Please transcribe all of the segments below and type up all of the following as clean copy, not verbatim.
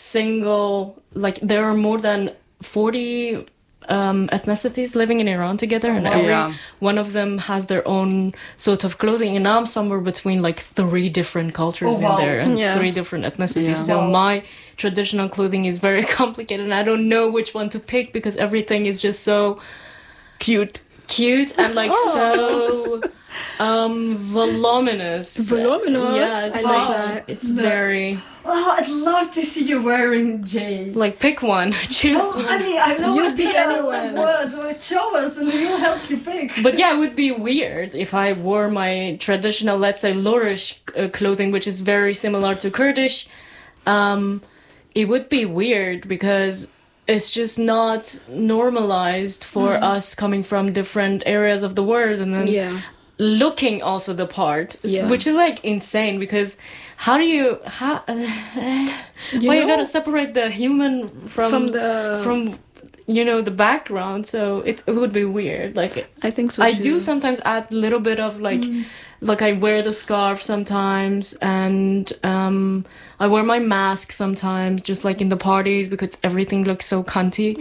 single, like there are more than 40 ethnicities living in Iran together, and every one of them has their own sort of clothing. And now I'm somewhere between like 3 different cultures in there and 3 different ethnicities. So my traditional clothing is very complicated, and I don't know which one to pick because everything is just so cute and like so voluminous. Yeah, it's I like that. It's very. Oh, I'd love to see you wearing Jay. Like, pick one. Choose one. I mean, I know You pick anyone. Show us and we'll help you pick. But yeah, it would be weird if I wore my traditional, let's say, Lurish clothing, which is very similar to Kurdish. It would be weird because it's just not normalized for us coming from different areas of the world, and then looking also the part, which is like insane because you gotta separate the human from the background, so it would be weird. Like, I think so I too. do sometimes add a little bit of like I wear the scarf sometimes, and I wear my mask sometimes, just like in the parties, because everything looks so cunty.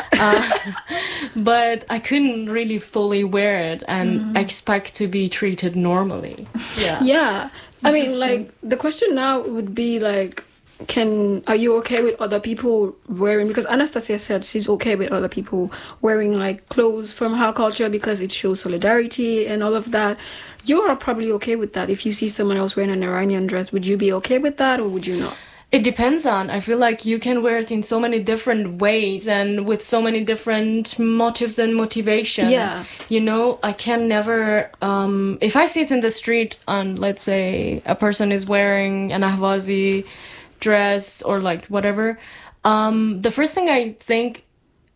But I couldn't really fully wear it and expect to be treated normally. I mean, like, the question now would be like, are you okay with other people wearing, because Anastasia said she's okay with other people wearing like clothes from her culture because it shows solidarity and all of that. You are probably okay with that. If you see someone else wearing an Iranian dress, would you be okay with that or would you not? It depends on. I feel like you can wear it in so many different ways and with so many different motives and motivation. Yeah. You know, I can never... if I see it in the street and let's say a person is wearing an Ahwazi dress or like whatever, the first thing I think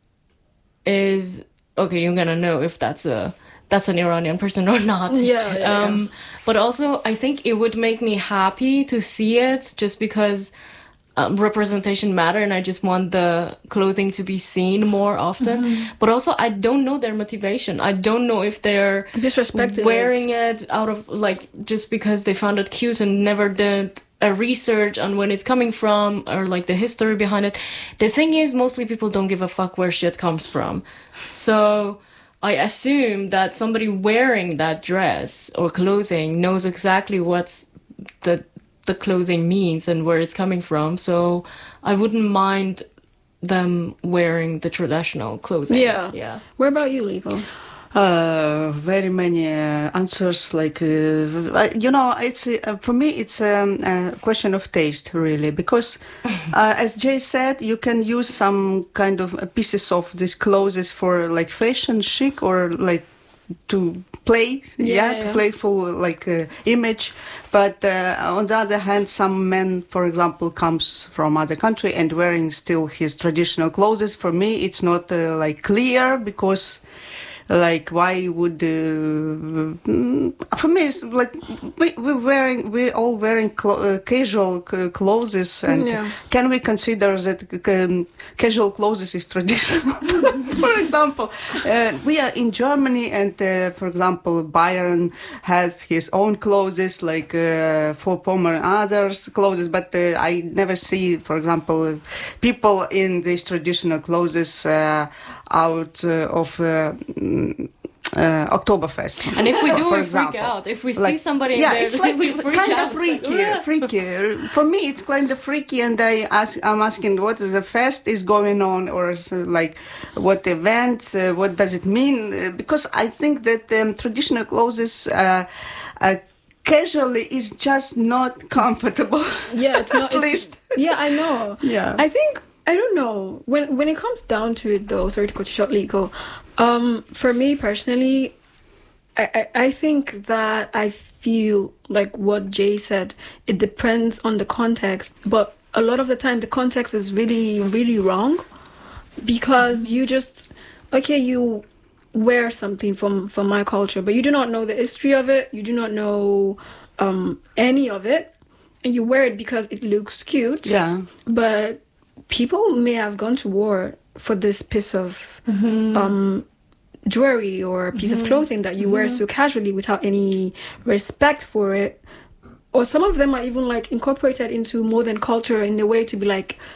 is, okay, you're gonna know if that's an Iranian person or not. But also, I think it would make me happy to see it just because representation matter, and I just want the clothing to be seen more often. But also, I don't know their motivation. I don't know if they're disrespecting wearing it out of like just because they found it cute and never did a research on when it's coming from or like the history behind it. The thing is, mostly people don't give a fuck where shit comes from. So I assume that somebody wearing that dress or clothing knows exactly what's the clothing means and where it's coming from. So I wouldn't mind them wearing the traditional clothing. Yeah. What about you, Liko? Very many answers. Like it's for me, it's a question of taste, really, because as Jay said, you can use some kind of pieces of these clothes for like fashion chic or like to play, to playful like image. But on the other hand, some men, for example, comes from other country and wearing still his traditional clothes. For me, it's not like clear because. Like, why would for me it's like we're all wearing casual clothes, and can we consider that casual clothes is traditional? For example, we are in Germany, and for example, Bayern has his own clothes, like for Pomer and others clothes, but I never see, for example, people in these traditional clothes out of Oktoberfest. And if we do, we example. freak out. If we see somebody in there, it's like we freak kind out. of freaky. For me, it's kind of freaky, and I'm asking what is the fest is going on, or like what event, what does it mean? Because I think that traditional clothes casually is just not comfortable. Yeah, it's not. At least. Yeah, I know. Yeah. I don't know. When it comes down to it, though, sorry to cut you short, Liko, for me personally, I think that I feel like what Jay said, it depends on the context, but a lot of the time the context is really, really wrong, because you just, you wear something from my culture, but you do not know the history of it, you do not know any of it, and you wear it because it looks cute. Yeah. But people may have gone to war for this piece of jewelry or piece of clothing that you wear so casually without any respect for it. Or some of them are even like incorporated into modern culture in a way to be like,